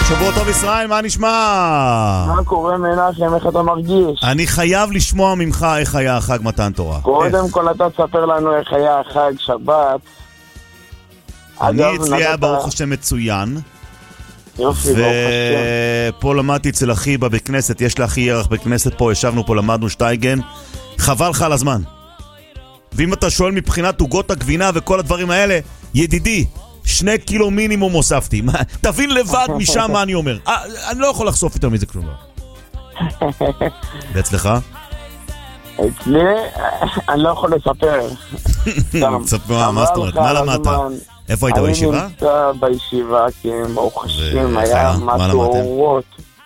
שבוע טוב ישראל, מה נשמע? מה קורה מנחם, איך אתה מרגיש? אני חייב לשמוע ממך איך היה החג מתן תורה. קודם כל אתה תספר לנו איך היה החג שבת. אני אצלי היה ברוך השם מצוין. יופי, ברוך השם. ופה למדתי אצל אחי בבית כנסת, יש לאחי ירח בית כנסת פה, ישבנו פה, למדנו שטייגן. חבל לך על הזמן. ואם אתה שואל מבחינת עוגות הגבינה וכל הדברים האלה, ידידי, 2 קילו מינימום הוספתי. תבין לבד משם מה אני אומר. אני לא יכול לחשוף יותר מזה כלום. ואצלך? אצלי, אני לא יכול לספר. מה זאת אומרת? מה למדת? איפה היית בישיבה? אני נמצא בישיבה, כי ברוך השם היה משהו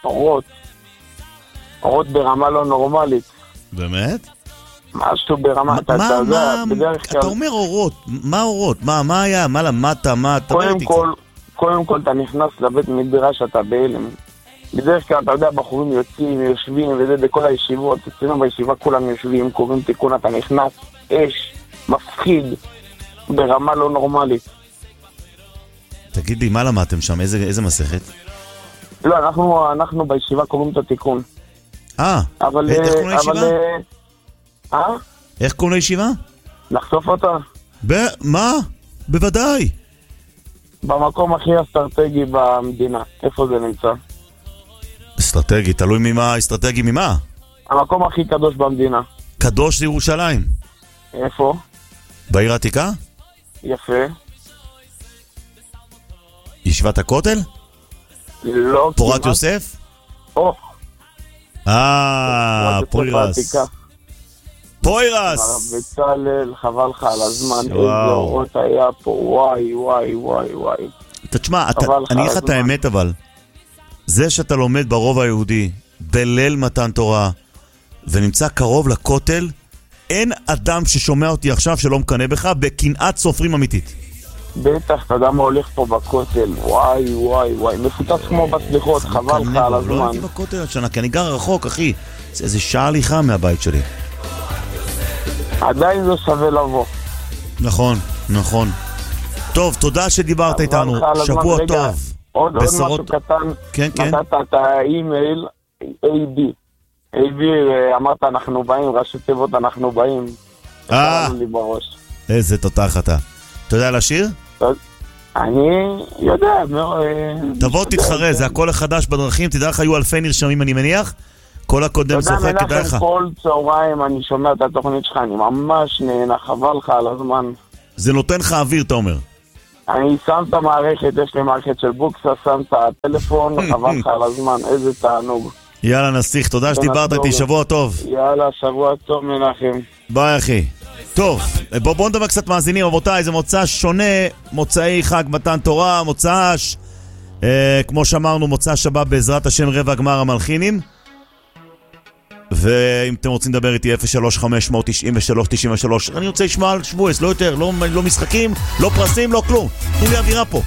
אורות ברמה לא נורמלית. באמת? משהו ברמה, אתה יודע, בדרך כלל... אתה אומר אורות, מה אורות? מה היה? מה למדת? מה אתה אומר איתי? קודם כל אתה נכנס לבית מדרש, אתה בהלם. בדרך כלל אתה יודע, בחורים יוצאים, יושבים, וזה בכל הישיבות, אצלנו בישיבה כולם יושבים, קוראים תיקון, אתה נכנס, אש, מפחיד, ברמה לא נורמלית. תגיד לי, מה למדתם שם? איזה מסכת? לא, אנחנו בישיבה קוראים את התיקון. איך קוראים לישיבה? איך קוראים לישיבה? לחשוף אותה. מה? בוודאי. במקום הכי אסטרטגי במדינה. איפה זה נמצא? אסטרטגי, תלוי ממה, אסטרטגי ממה? המקום הכי קדוש במדינה. קדוש זה ירושלים. איפה? בעיר העתיקה? יפה. ישיבת הכותל? לא. פורת יוסף? פוירס. פוירס! בצלאל, חבל לך על הזמן, איזה אורות היה פה, וואי. תשמע, אני אגיד לך את האמת אבל, זה שאתה לומד ברוב היהודי, בליל מתן תורה, ונמצא קרוב לכותל, אין אדם ששומע אותי עכשיו שלא מקנה בך, בקנאת סופרים אמיתית. בטח, אתה יודע מה הולך פה בכותל, וואי, מפוצץ כמו בסליחות, חבל לך על הזמן. לא הייתי בכותל השנה, כי אני גר רחוק, אחי, זה איזה שעה הליכה מהבית שלי. עדיין זה שווה לבוא. נכון. טוב, תודה שדיברת איתנו, שבוע טוב. עוד משהו קטן, נתת את האימייל, AB, אמרת אנחנו באים, ראשי תיבות אנחנו באים. איזה תותח אתה. אתה יודע לשיר? אני יודע. תבוא תתחרה, זה הכל החדש בדרכים, תדע לך, היו אלפי נרשמים אני מניח, כל הקודם זוכה, כדאי לך. כל צהריים אני שומע את התוכנית שלך, אני ממש נהנה, חבל לך על הזמן. זה נותן לך אוויר, אתה אומר. אני שם את המערכת, יש לי מערכת של בוקסה, שם את הטלפון, חבל לך על הזמן, איזה תענוג. יאללה נסיך, תודה שדיברת איתי, שבוע טוב. יאללה, שבוע טוב מנחם. ביי אחי. טוב, בואו נדבר קצת מאזינים, רבותיי, זה מוצא שונה, מוצאי חג מתן תורה, מוצאש, כמו שאמרנו, מוצא שבת בעזרת השם רבע גמר המלחינים. ואם אתם רוצים לדבר איתי 03-593-93, אני רוצה לשמוע על שבועס, לא יותר, לא משחקים, לא פרסים, לא כלום. תנו לי אווירה פה.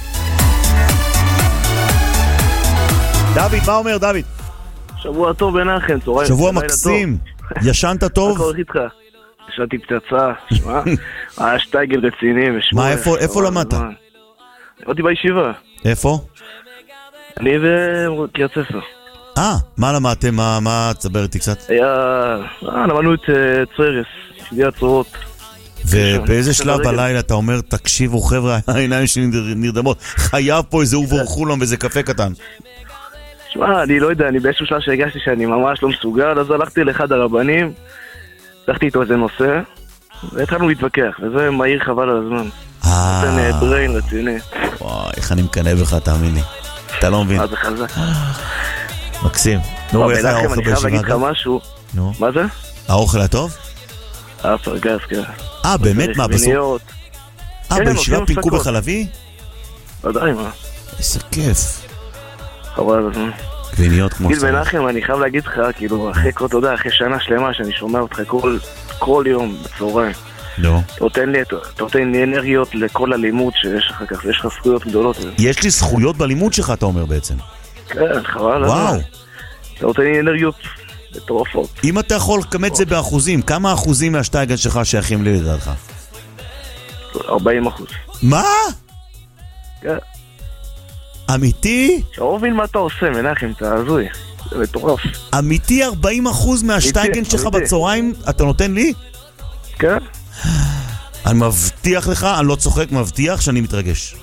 דוד, מה אומר דוד? שבוע טוב בנחם, צהריים. שבוע מקסים. ישנת טוב? מה קורה איתך? ישנתי פצצה, שמע, היה שטייגל רציני. מה, איפה למדת? הייתי בישיבה. איפה? אני וקריית ספר. מה למדתם? מה תסבר איתי קצת? למדנו את צוירס, ידיע צורות. ובאיזה שלב בלילה אתה אומר, תקשיבו חבר'ה, העיניים שלי נרדמות, חייב פה איזה אובר חולם ואיזה קפה קטן. שמע, אני לא יודע, אני באיזשהו שלב שהרגשתי שאני ממש לא מסוגל, אז הלכתי לאחד הרבנים, הלכתי איתו איזה נושא, והתחלנו להתווכח, וזה מהיר חבל על הזמן. נותן בריין רציני. וואי, איך אני מקנה בך, תאמין לי. אתה לא מבין. זה חזק. מקסים. נו, איך היה האוכל בישיבה? אני חייב להגיד לך משהו. מה זה? האוכל הטוב? פרגס, כן. באמת? מה, בסוף? בישיבה פינקו בחלבי? ודאי, מה? איזה כיף. חבל על הזמן. גביניות כמו גיל מנחם, אני חייב להגיד לך, כאילו, אחרי שנה שלמה שאני שומע אותך כל יום בצהריים. לא. אתה נותן לי אנרגיות לכל הלימוד שיש אחר כך, ויש לך זכויות גדולות. יש לי זכויות בלימוד שלך, אתה אומר בעצם. כן, חבל. וואו. אתה נותן לי אנרגיות מטורפות. אם אתה יכול לקמת זה באחוזים, כמה אחוזים מהשטייגן שלך שייכים לי לדעתך? 40%. מה? כן. אמיתי? לא מבין מה אתה עושה, מנחם, אתה הזוי. זה מטורף. אמיתי 40% מהשטייגן שלך בצהריים אתה נותן לי? כן? אני מבטיח לך, אני לא צוחק, מבטיח שאני מתרגש.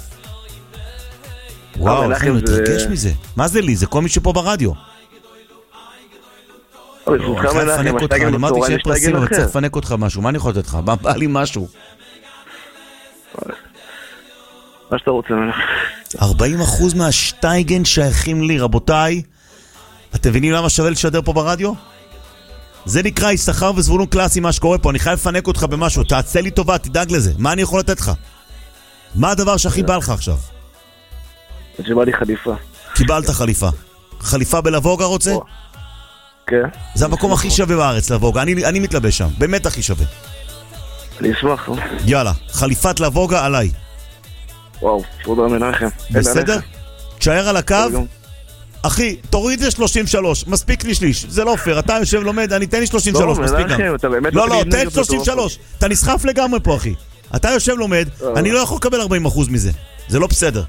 וואו, איך אני מתרגש מזה? מה זה לי? זה כל מי שפה ברדיו. אני אמרתי שיהיה פרסים, אבל צריך לפנק אותך משהו. מה אני יכול לתת לך? בא לי משהו. מה שאתה רוצה ממך. 40% מהשטייגן שייכים לי, רבותיי. אתם מבינים למה שווה לשדר פה ברדיו? זה נקרא יששכר וזבולון קלאסי מה שקורה פה. אני חייב לפנק אותך במשהו. תעשה לי טובה, תדאג לזה. מה אני יכול לתת לך? מה הדבר שהכי בא לך עכשיו? שבא לי חליפה. קיבלת חליפה. חליפה בלבוגה רוצה? כן. זה המקום הכי שווה בארץ, לבוגה. אני מתלבש שם. באמת הכי שווה. אני אשמח. יאללה, חליפת לבוגה עליי. וואו, תודה מנחם. בסדר? תשאר על הקו. אחי, תוריד זה 33, מספיק לי שליש. זה לא פייר, אתה יושב לומד, אני תן לי 33, מספיק גם. לא, תן 33. אתה נסחף לגמרי פה, אחי. אתה יושב לומד, אני לא יכול לקבל 40% מזה. זה לא בסדר.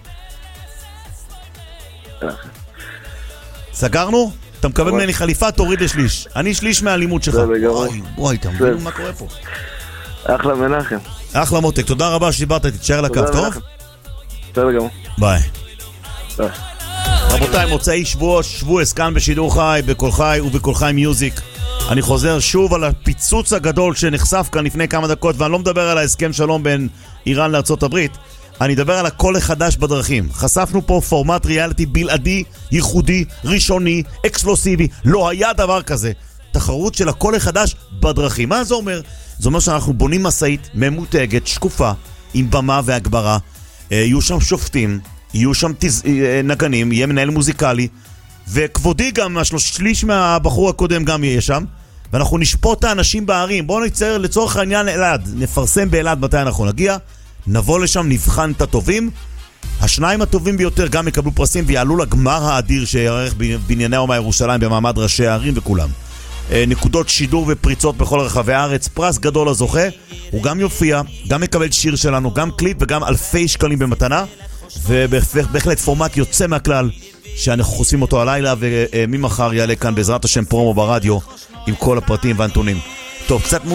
סגרנו? אתה מקבל ממני חליפה, תוריד לשליש. אני שליש מהאלימות שלך. וואי, אתה מבין מה קורה פה. אחלה מנחם. אחלה מותק, תודה רבה שדיברת, תתשאר לקו, טוב? בסדר גמור. ביי. רבותיי, מוצאי שבועס כאן בשידור חי, בכל חי ובכל חי מיוזיק. אני חוזר שוב על הפיצוץ הגדול שנחשף כאן לפני כמה דקות, ואני לא מדבר על ההסכם שלום בין איראן לארצות הברית, אני מדבר על הקול החדש בדרכים. חשפנו פה פורמט ריאליטי בלעדי, ייחודי, ראשוני, אקסקלוסיבי, לא היה דבר כזה. תחרות של הקול החדש בדרכים. מה זה אומר? זה אומר שאנחנו בונים מסעית ממותגת, שקופה, עם במה והגברה. יהיו שם שופטים, יהיו שם נגנים, יהיה מנהל מוזיקלי, וכבודי גם, שליש מהבחור הקודם גם יהיה שם, ואנחנו נשפוט את האנשים בערים. בואו נצייר לצורך העניין אלעד, נפרסם באלעד מתי אנחנו נגיע, נבוא לשם, נבחן את הטובים, השניים הטובים ביותר גם יקבלו פרסים ויעלו לגמר האדיר שיערך בענייני אומה ירושלים במעמד ראשי הערים וכולם. נקודות שידור ופריצות בכל רחבי הארץ, פרס גדול לזוכה, הוא גם יופיע, גם יקבל שיר שלנו, גם קליפ וגם אלפי שקלים במתנה, ובהחלט פורמט יוצא מהכלל שאנחנו חושפים אותו הלילה, וממחר יעלה כאן בעזרת השם פרומו ברדיו עם כל הפרטים והנתונים. טוב, קצת